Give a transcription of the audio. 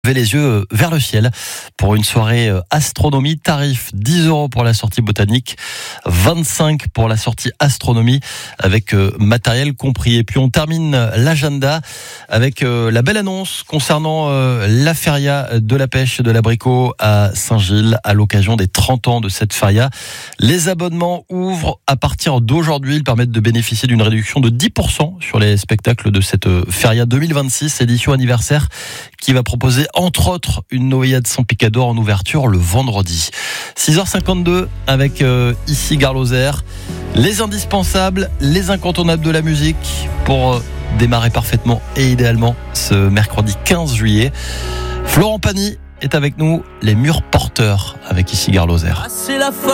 Levez les yeux vers le ciel pour une soirée astronomie. Tarif 10 € pour la sortie botanique, 25 pour la sortie astronomie avec matériel compris. Et puis on termine l'agenda avec la belle annonce concernant la feria de la pêche de l'Abricot à Saint-Gilles à l'occasion des 30 ans de cette feria. Les abonnements ouvrent à partir d'aujourd'hui. Ils permettent de bénéficier d'une réduction de 10% sur les spectacles de cette feria 2026, édition anniversaire, qui va proposer entre autres une noyade sans picador en ouverture le vendredi. 6h52 avec ici Gare Lozère. Les indispensables, les incontournables de la musique pour démarrer parfaitement et idéalement ce mercredi 15 juillet. Florent Pagny est avec nous, les murs porteurs avec ici Gare Lozère.